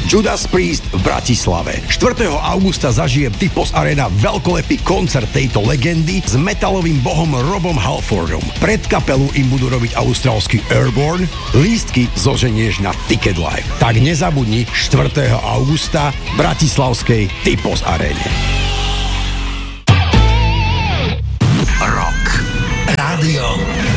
Judas Priest v Bratislave. 4. augusta zažije Typos Arena veľkolepý koncert tejto legendy s metalovým bohom Robom Halfordom. Pred kapelu im budú robiť austrálsky Airborne. Lístky zoženieš na Ticket Live. Tak nezabudni 4. augusta v bratislavskej Typos Arene. Rock. Rádio